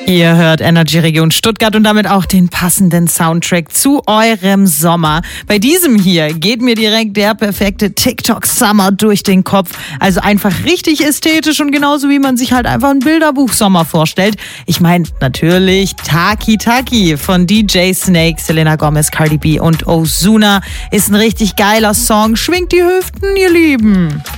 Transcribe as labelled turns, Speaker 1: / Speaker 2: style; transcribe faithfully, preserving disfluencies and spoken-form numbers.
Speaker 1: Ihr hört Energy Region Stuttgart und damit auch den passenden Soundtrack zu eurem Sommer. Bei diesem hier geht mir direkt der perfekte TikTok-Summer durch den Kopf. Also einfach richtig ästhetisch und genauso wie man sich halt einfach ein Bilderbuch-Sommer vorstellt. Ich meine natürlich Taki Taki von D J Snake, Selena Gomez, Cardi B und Ozuna. Ist ein richtig geiler Song. Schwingt die Hüften, ihr Lieben.